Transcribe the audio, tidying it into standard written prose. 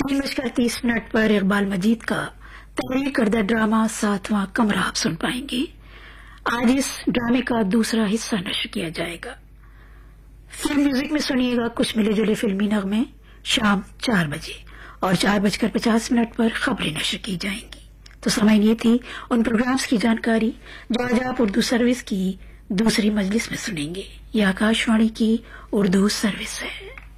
3:30 पर इकबाल मजीद का तहरीर करदा ड्रामा 7वां कमरा आप सुन पाएंगे। आज इस ड्रामे का दूसरा हिस्सा नश्र किया जाएगा। फिल्म म्यूजिक में सुनिएगा कुछ मिले जुले फिल्मी नगमे शाम 4 बजे और 4:50 पर खबरें नश्र की जाएंगी। तो समय ये थी उन प्रोग्राम्स की जानकारी जो आज आप उर्दू सर्विस की दूसरी मजलिस में सुनेंगे। यह आकाशवाणी की उर्दू सर्विस है।